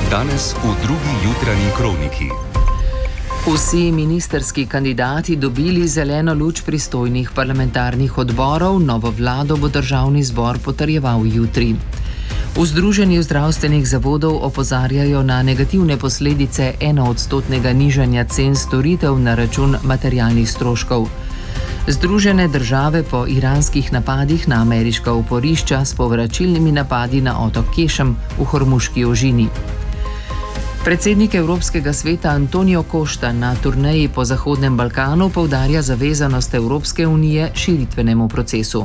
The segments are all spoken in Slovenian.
Danes v drugi jutranji kroniki. Vsi ministerski kandidati dobili zeleno luč pristojnih parlamentarnih odborov, novo vlado bo državni zbor potrjeval jutri. V Združenju zdravstvenih zavodov opozarjajo na negativne posledice 1% nižanja cen storitev na račun materialnih stroškov. Združene države po iranskih napadih na ameriška oporišča s povračilnimi napadi na otok Kešem v Hormuški ožini. Predsednik Evropskega sveta Antonio Costa na turneji po Zahodnem Balkanu poudarja zavezanost Evropske unije širitvenemu procesu.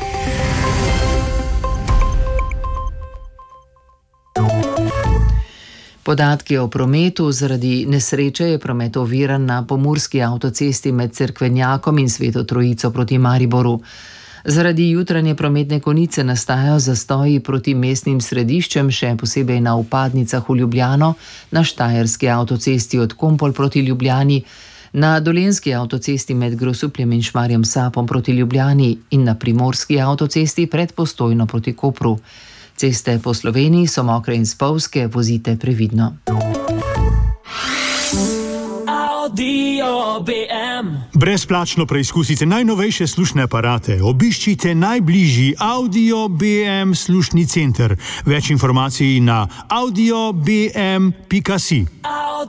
Podatki o prometu: zaradi nesreče je promet oviran na pomurski avtocesti med Cerkvenjakom in Sveto Trojico proti Mariboru. Zaradi jutranje prometne konice nastajajo zastoji proti mestnim središčem, še posebej na vpadnicah v Ljubljano, na štajerski avtocesti od Kompol proti Ljubljani, na dolenjski avtocesti med Grosupljem in Šmarjem Sapom proti Ljubljani in na primorski avtocesti pred Postojno proti Kopru. Ceste po Sloveniji so mokre in spolzke, vozite previdno. Brezplačno preizkusite najnovejše slušne aparate. Obiščite najbližji Audio BM slušni center. Več informacij na audiobm.si.